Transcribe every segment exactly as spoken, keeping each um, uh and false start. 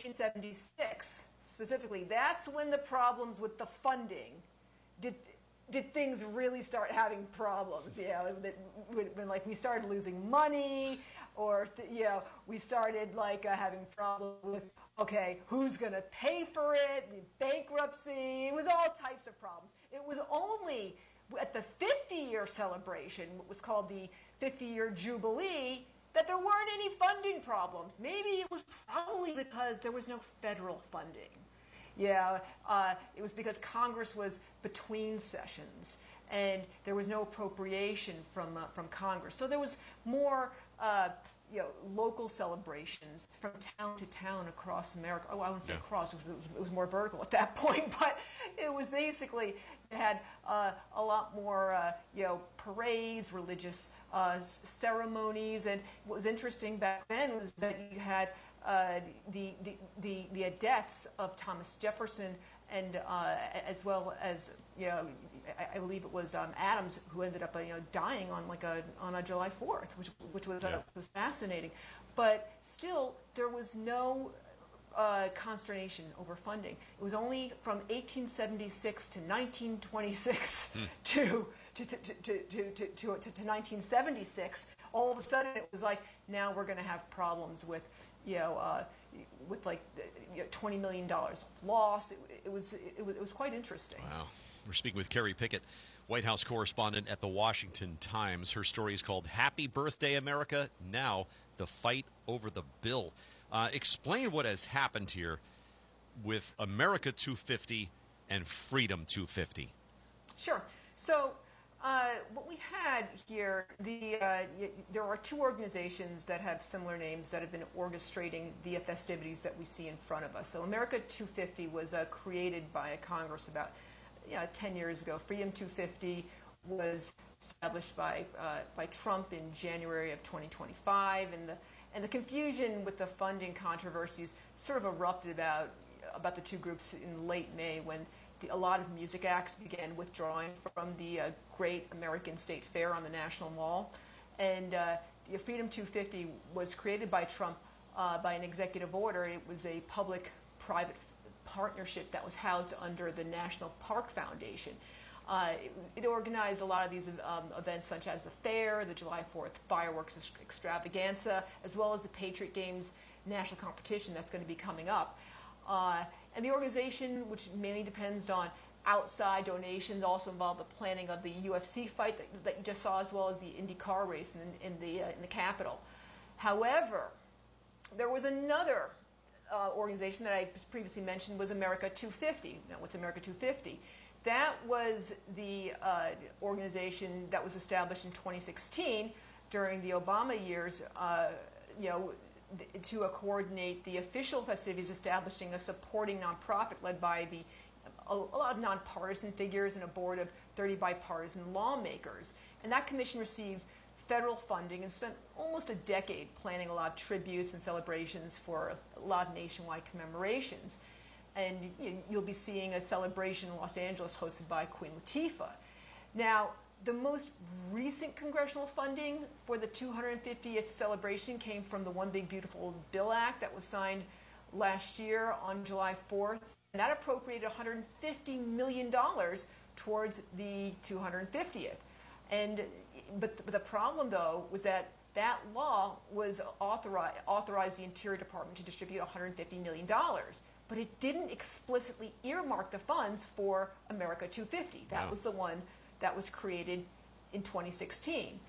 eighteen seventy-six, specifically, that's when the problems with the funding did did things really start having problems. You know, that when, when like we started losing money, or th- you know, we started like uh, having problems with, okay, who's going to pay for it? The bankruptcy. It was all types of problems. It was only at the fifty-year celebration, what was called the fifty-year Jubilee, that there weren't any funding problems. Maybe it was probably because there was no federal funding. Yeah, uh, it was because Congress was between sessions, and there was no appropriation from uh, from Congress. So there was more, uh, you know, local celebrations from town to town across America. Oh, I wouldn't say Yeah. across because it was, it was more vertical at that point, but it was basically, it had uh, a lot more, uh, you know, parades, religious uh, s- ceremonies, and what was interesting back then was that you had uh, the, the the the deaths of Thomas Jefferson, and uh, as well as, you know, I, I believe it was um, Adams, who ended up, you know, dying on like a on a July fourth, which which was Yeah. uh, was fascinating. But still, there was no uh, consternation over funding. It was only from eighteen seventy-six to nineteen twenty-six Hmm. to, to, to, to, to, to, to, to, to nineteen seventy-six. All of a sudden, it was like, now we're going to have problems with, you know, uh, with like you know, twenty million dollars of loss. It, it was it was it was quite interesting. Wow. We're speaking with Kerry Picket, White House correspondent at the Washington Times. Her story is called Happy Birthday, America. Now, the fight over the bill. Uh, explain what has happened here with America two fifty and Freedom two fifty. Sure. So uh, what we had here, the uh, y- there are two organizations that have similar names that have been orchestrating the festivities that we see in front of us. So America two fifty was uh, created by Congress about yeah, ten years ago. Freedom two fifty was established by uh, by Trump in January of twenty twenty-five, and the and the confusion with the funding controversies sort of erupted about about the two groups in late May, when the, a lot of music acts began withdrawing from the uh, Great American State Fair on the National Mall, and uh, the Freedom two fifty was created by Trump uh, by an executive order. It was a public-private partnership that was housed under the National Park Foundation. Uh, it, it organized a lot of these um, events, such as the fair, the July fourth fireworks extravaganza, as well as the Patriot Games national competition that's going to be coming up. Uh, and the organization, which mainly depends on outside donations, also involved the planning of the U F C fight that, that you just saw, as well as the IndyCar race in, in the uh, in the Capitol. However, there was another uh, organization that I previously mentioned, was America two fifty. Now, what's America two fifty? That was the uh, organization that was established in twenty sixteen during the Obama years, uh, you know, th- to uh, coordinate the official festivities, establishing a supporting nonprofit led by the a, a lot of nonpartisan figures and a board of thirty bipartisan lawmakers. And that commission received federal funding and spent almost a decade planning a lot of tributes and celebrations for a lot of nationwide commemorations. And you, you'll be seeing a celebration in Los Angeles hosted by Queen Latifah. Now, the most recent congressional funding for the two hundred fiftieth celebration came from the One Big Beautiful Bill Act that was signed last year on July fourth. And that appropriated one hundred fifty million dollars towards the two hundred fiftieth. And, but, but the problem, though, was that that law was authorized, authorized the Interior Department to distribute one hundred fifty million dollars. But it didn't explicitly earmark the funds for America two fifty. That Wow. was the one that was created in twenty sixteen.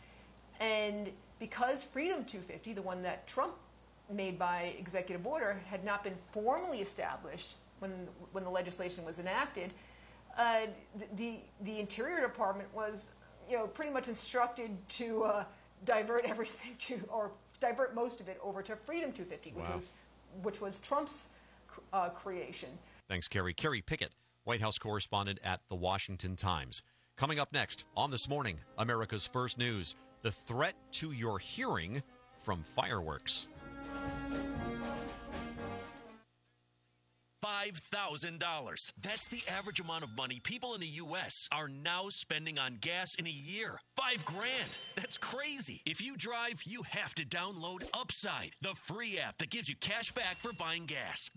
And because Freedom two fifty, the one that Trump made by executive order, had not been formally established when when the legislation was enacted, uh, the the Interior Department was, you know, pretty much instructed to uh, divert everything to, or divert most of it over to Freedom two fifty, which Wow. was which was Trump's Uh, creation. Thanks, Kerry. Kerry Picket, White House correspondent at the Washington Times. Coming up next on This Morning, America's First News, the threat to your hearing from fireworks. five thousand dollars. That's the average amount of money people in the U S are now spending on gas in a year. Five grand. That's crazy. If you drive, you have to download Upside, the free app that gives you cash back for buying gas.